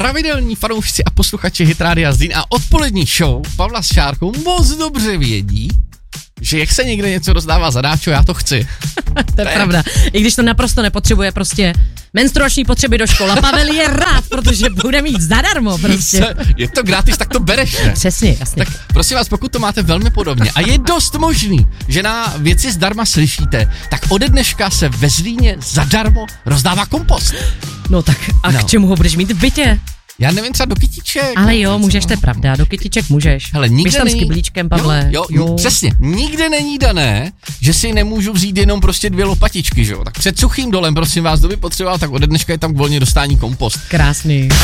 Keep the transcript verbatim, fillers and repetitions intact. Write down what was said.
pravidelní fanoušci a posluchači Hit Rádia Zlín a odpolední show Pavla s Šárkou moc dobře vědí, že jak se někde něco rozdává zadáčo, já to chci. To je pravda. I když to naprosto nepotřebuje prostě menstruační potřeby do školy. Pavel je rád, protože bude mít zadarmo prostě. Je to gratis, tak to bereš, ne? Přesně, jasně. Tak prosím vás, pokud to máte velmi podobně a je dost možný, že na věci zdarma slyšíte, tak ode dneška se ve Zlíně zadarmo rozdává kompost. No tak a no. K čemu ho budeš mít v bytě? Já nevím, třeba do kytiček. Ale jo, můžeš, to je pravda, do kytiček můžeš. Hele, nikde Běž tam není, s kyblíčkem, Pavle. Jo, jo, jo, přesně. Nikde není dané, že si nemůžu vzít jenom prostě dvě lopatičky, že jo. Tak před suchým dolem, prosím vás, kdo by potřeboval, tak ode dneška je tam volně dostání kompost. Krásný.